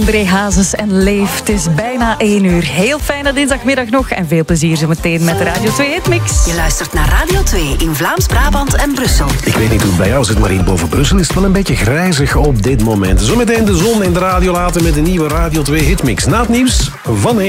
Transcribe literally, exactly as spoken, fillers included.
André Hazes en Leef. Het is bijna één uur. Heel fijne dinsdagmiddag nog en veel plezier zometeen met de Radio twee Hitmix. Je luistert naar Radio twee in Vlaams-Brabant en Brussel. Ik weet niet hoe het bij jou zit, maar hier boven Brussel is het wel een beetje grijzig op dit moment. Zometeen de zon in de radio laten met een nieuwe Radio twee Hitmix. Na het nieuws van